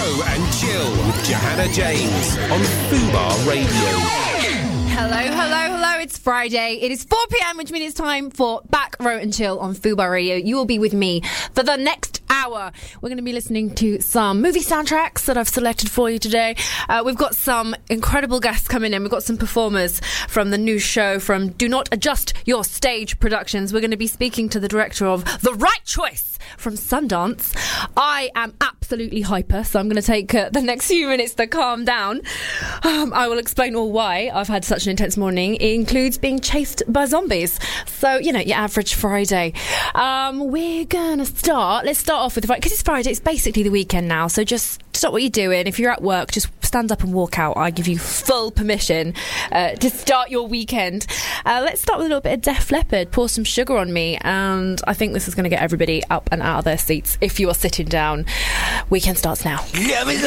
Row and Chill with Johanna James on Fubar Radio. Hello, it's Friday. It is 4 p.m, which means it's time for Back Row and Chill on Fubar Radio. You will be with me for the next hour. We're going to be listening to some movie soundtracks that I've selected for you today. We've got some incredible guests coming in. We've got some performers from the new show from Do Not Adjust Your Stage Productions. We're going to be speaking to the director of The Right Choice from Sundance. I am absolutely hyper, so I'm going to take the next few minutes to calm down. I will explain all why I've had such an intense morning. It includes being chased by zombies. So, you know, your average Friday. We're going to start. Let's start off with the because it's Friday. It's basically the weekend now. So just stop what you're doing. If you're at work, just stand up and walk out. I give you full permission to start your weekend. Let's start with a little bit of Def Leppard. Pour Some Sugar on Me. And I think this is going to get everybody up and out of their seats if you are sitting down. Weekend starts now. Love is